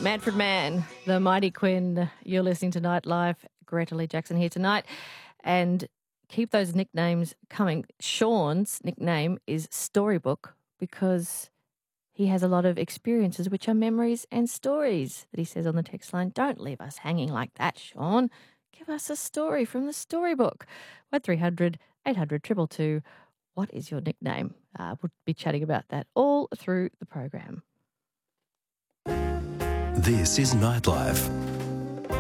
Manfred Mann, the Mighty Quinn. You're listening to Nightlife. Greta Lee Jackson here tonight. And keep those nicknames coming. Sean's nickname is Storybook because he has a lot of experiences, which are memories and stories that he says on the text line. Don't leave us hanging like that, Sean. Give us a story from the storybook. 1300 800 222. What is your nickname? We'll be chatting about that all through the program. This is Nightlife